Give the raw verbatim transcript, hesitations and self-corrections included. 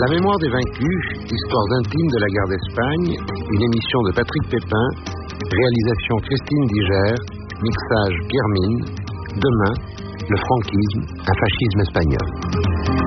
La mémoire des vaincus, histoires intimes de la guerre d'Espagne, une émission de Patrick Pépin, réalisation Christine Diger, mixage Pierre Mine. Demain, le franquisme, un fascisme espagnol.